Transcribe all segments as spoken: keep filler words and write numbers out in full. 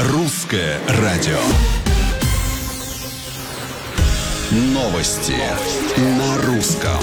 Русское радио. Новости на русском.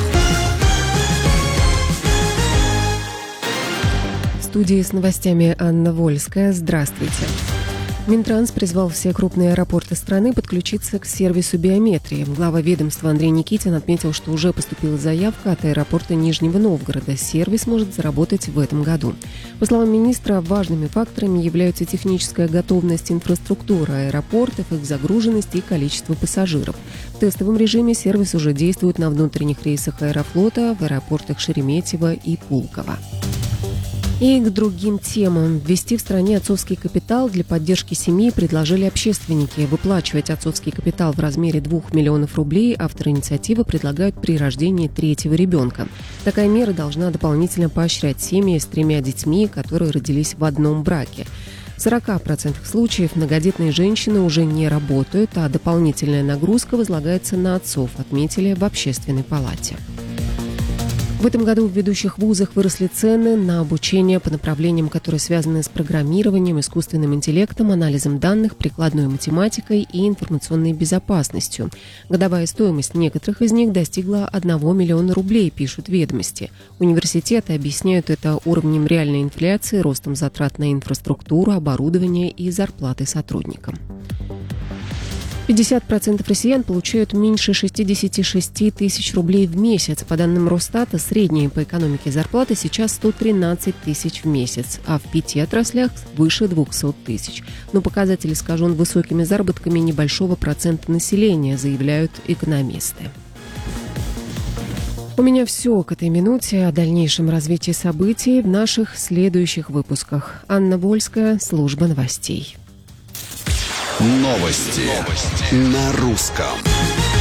В студии с новостями Анна Вольская. Здравствуйте. Минтранс призвал все крупные аэропорты страны подключиться к сервису биометрии. Глава ведомства Андрей Никитин отметил, что уже поступила заявка от аэропорта Нижнего Новгорода. Сервис может заработать в этом году. По словам министра, важными факторами являются техническая готовность инфраструктуры аэропортов, их загруженность и количество пассажиров. В тестовом режиме сервис уже действует на внутренних рейсах Аэрофлота в аэропортах Шереметьево и Пулково. И к другим темам. Ввести в стране отцовский капитал для поддержки семьи предложили общественники. Выплачивать отцовский капитал в размере двух миллионов рублей авторы инициативы предлагают при рождении третьего ребенка. Такая мера должна дополнительно поощрять семьи с тремя детьми, которые родились в одном браке. В сорока процентах случаев многодетные женщины уже не работают, а дополнительная нагрузка возлагается на отцов, отметили в Общественной палате. В этом году в ведущих вузах выросли цены на обучение по направлениям, которые связаны с программированием, искусственным интеллектом, анализом данных, прикладной математикой и информационной безопасностью. Годовая стоимость некоторых из них достигла одного миллиона рублей, пишут «Ведомости». Университеты объясняют это уровнем реальной инфляции, ростом затрат на инфраструктуру, оборудование и зарплаты сотрудникам. пятьдесят процентов россиян получают меньше шестьдесят шесть тысяч рублей в месяц. По данным Росстата, средняя по экономике зарплата сейчас сто тринадцать тысяч в месяц, а в пяти отраслях выше двухсот тысяч. Но показатель искажен высокими заработками небольшого процента населения, заявляют экономисты. У меня все к этой минуте. О дальнейшем развитии событий в наших следующих выпусках. Анна Вольская, служба новостей. Новости на русском.